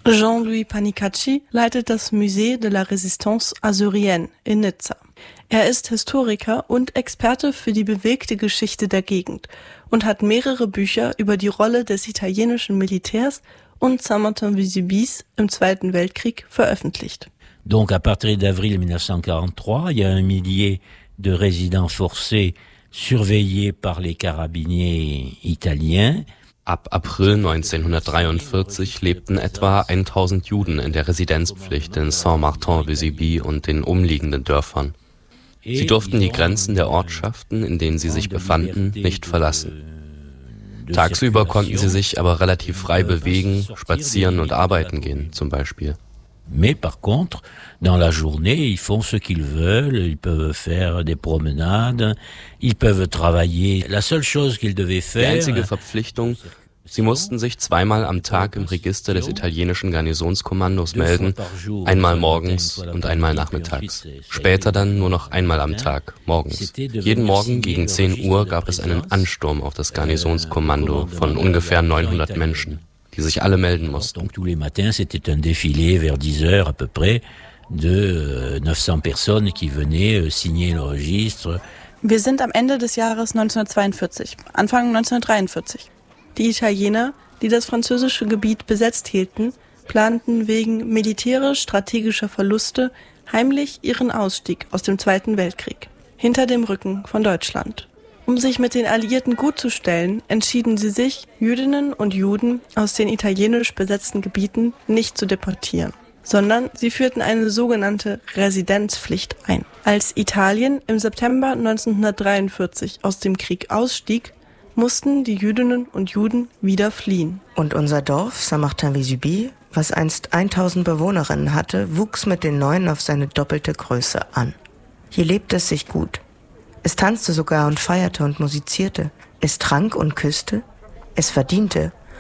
Jean-Louis Panicacci leitet das Musée de la Résistance Asyrienne in Nizza. Er ist Historiker und Experte für die bewegte Geschichte der Gegend und hat mehrere Bücher über die Rolle des italienischen Militärs und Saint-Martin-Vésubie im Zweiten Weltkrieg veröffentlicht. Donc à partir d'avril 1943, il y a un millier de résidents forcés surveillés par les carabiniers italiens. Ab April 1943 lebten etwa 1000 Juden in der Residenzpflicht in Saint-Martin-Vésubie und den umliegenden Dörfern. Sie durften die Grenzen der Ortschaften, in denen sie sich befanden, nicht verlassen. Tagsüber konnten sie sich aber relativ frei bewegen, spazieren und arbeiten gehen, zum Beispiel. Mais par contre, dans la journée, ils font ce qu'ils veulent, ils peuvent faire des promenades, ils peuvent travailler. La seule chose qu'ils devaient faire... Die einzige Verpflichtung, sie mussten sich zweimal am Tag im Register des italienischen Garnisonskommandos melden, einmal morgens und einmal nachmittags. Später dann nur noch einmal am Tag, morgens. Jeden Morgen gegen 10 Uhr gab es einen Ansturm auf das Garnisonskommando von ungefähr 900 Menschen, die sich alle melden mussten. Donc tous les matins, c'était un défilé vers 10 heures à peu près de 900 personnes qui venaient signer le registre. Wir sind am Ende des Jahres 1942, Anfang 1943. Die Italiener, die das französische Gebiet besetzt hielten, planten wegen militärisch-strategischer Verluste heimlich ihren Ausstieg aus dem Zweiten Weltkrieg, hinter dem Rücken von Deutschland. Um sich mit den Alliierten gutzustellen, entschieden sie sich, Jüdinnen und Juden aus den italienisch besetzten Gebieten nicht zu deportieren, sondern sie führten eine sogenannte Residenzpflicht ein. Als Italien im September 1943 aus dem Krieg ausstieg, mussten die Jüdinnen und Juden wieder fliehen. Und unser Dorf, Saint-Martin-Vésubie, was einst 1000 Bewohnerinnen hatte, wuchs mit den neuen auf seine doppelte Größe an. Hier lebte es sich gut. Es tanzte sogar und feierte und musizierte. Es trank und küsste. Es verdiente